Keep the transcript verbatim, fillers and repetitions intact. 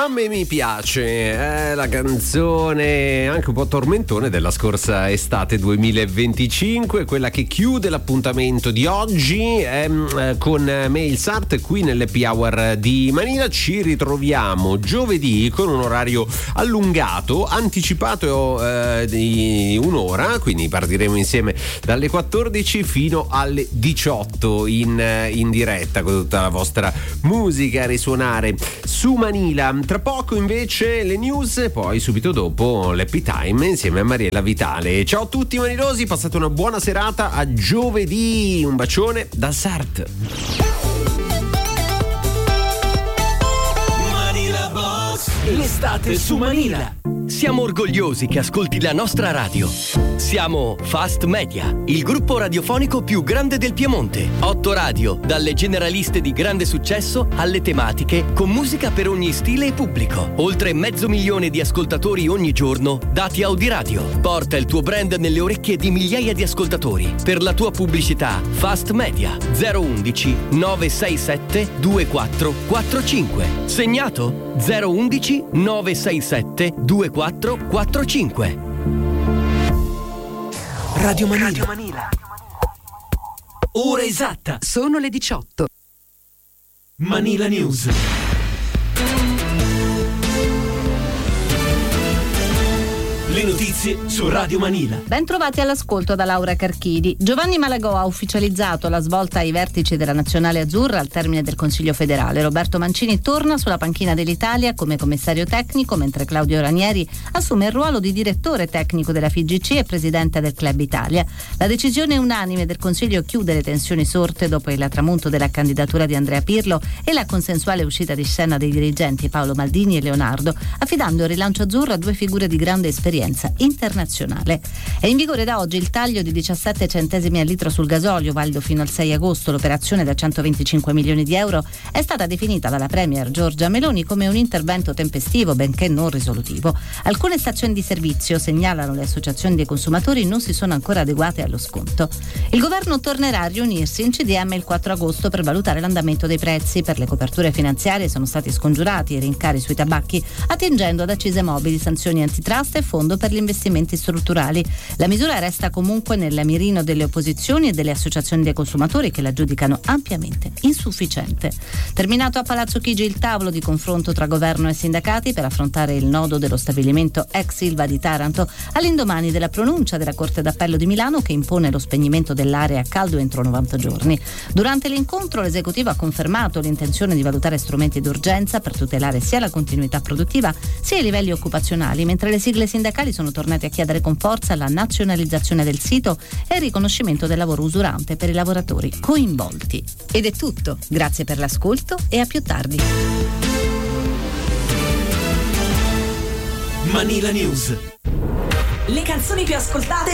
Me mi piace, è la canzone anche un po' tormentone della scorsa estate duemilaventicinque, quella che chiude l'appuntamento di oggi eh, con me il Sart qui nell'Happy Hour di Manila. Ci ritroviamo giovedì con un orario allungato, anticipato eh, di un'ora, quindi partiremo insieme dalle quattordici fino alle diciotto in, in diretta con tutta la vostra musica a risuonare su Manila. Tra poco invece le news e poi subito dopo l'Happy Time insieme a Mariella Vitale. Ciao a tutti manilosi, passate una buona serata, a giovedì, un bacione da Sart. Manila Boss, l'estate su Manila. Siamo orgogliosi che ascolti la nostra radio. Siamo Fast Media, il gruppo radiofonico più grande del Piemonte. Otto radio, dalle generaliste di grande successo alle tematiche, con musica per ogni stile e pubblico. Oltre mezzo milione di ascoltatori ogni giorno, dati Audiradio. Porta il tuo brand nelle orecchie di migliaia di ascoltatori. Per la tua pubblicità, Fast Media zero undici nove sei sette due quattro quattro cinque. Segnato zero undici nove sei sette due quattro quattro cinque. Radio Manila. Radio Manila. Ora esatta. Sono le diciotto. Manila News. Le notizie su Radio Manila. Ben trovati all'ascolto da Laura Carchidi. Giovanni Malagò ha ufficializzato la svolta ai vertici della Nazionale Azzurra al termine del Consiglio federale. Roberto Mancini torna sulla panchina dell'Italia come commissario tecnico, mentre Claudio Ranieri assume il ruolo di direttore tecnico della F I G C e presidente del Club Italia. La decisione unanime del Consiglio chiude le tensioni sorte dopo il tramonto della candidatura di Andrea Pirlo e la consensuale uscita di scena dei dirigenti Paolo Maldini e Leonardo, affidando il rilancio azzurro a due figure di grande esperienza internazionale. È in vigore da oggi il taglio di diciassette centesimi al litro sul gasolio, valido fino al sei agosto. L'operazione da centoventicinque milioni di euro è stata definita dalla premier Giorgia Meloni come un intervento tempestivo, benché non risolutivo. Alcune stazioni di servizio, segnalano le associazioni dei consumatori, non si sono ancora adeguate allo sconto. Il governo tornerà a riunirsi in C D M il quattro agosto per valutare l'andamento dei prezzi. Per le coperture finanziarie sono stati scongiurati i rincari sui tabacchi, attingendo ad accise mobili, sanzioni antitrust e fondo per gli investimenti strutturali. La misura resta comunque nel mirino delle opposizioni e delle associazioni dei consumatori, che la giudicano ampiamente insufficiente. Terminato a Palazzo Chigi il tavolo di confronto tra governo e sindacati per affrontare il nodo dello stabilimento ex Ilva di Taranto, all'indomani della pronuncia della Corte d'Appello di Milano che impone lo spegnimento dell'area a caldo entro novanta giorni. Durante l'incontro l'esecutivo ha confermato l'intenzione di valutare strumenti d'urgenza per tutelare sia la continuità produttiva sia i livelli occupazionali, mentre le sigle sindacali sono tornati a chiedere con forza la nazionalizzazione del sito e il riconoscimento del lavoro usurante per i lavoratori coinvolti. Ed è tutto, grazie per l'ascolto e a più tardi. Manila News. Le canzoni più ascoltate